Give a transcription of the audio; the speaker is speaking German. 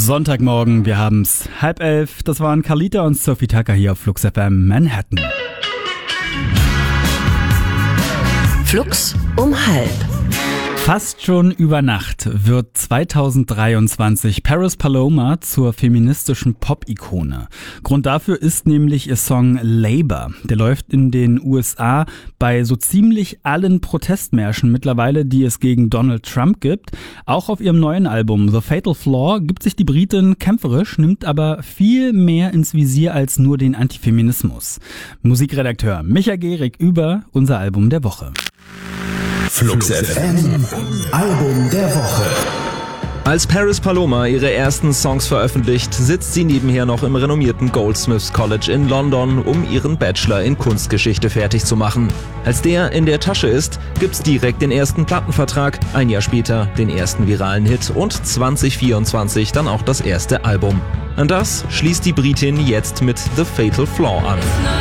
Sonntagmorgen, wir haben's 10:30. Das waren Carlita und Sophie Tucker hier auf Flux FM Manhattan. Flux um 10:30. Fast schon über Nacht wird 2023 Paris Paloma zur feministischen Pop-Ikone. Grund dafür ist nämlich ihr Song Labor. Der läuft in den USA bei so ziemlich allen Protestmärschen mittlerweile, die es gegen Donald Trump gibt. Auch auf ihrem neuen Album The Fatal Flaw gibt sich die Britin kämpferisch, nimmt aber viel mehr ins Visier als nur den Antifeminismus. Musikredakteur Micha Gehrig über unser Album der Woche. Flux FM Album der Woche. Als Paris Paloma ihre ersten Songs veröffentlicht, sitzt sie nebenher noch im renommierten Goldsmiths College in London, um ihren Bachelor in Kunstgeschichte fertig zu machen. Als der in der Tasche ist, gibt's direkt den ersten Plattenvertrag, ein Jahr später den ersten viralen Hit und 2024 dann auch das erste Album. An das schließt die Britin jetzt mit The Fatal Flaw an.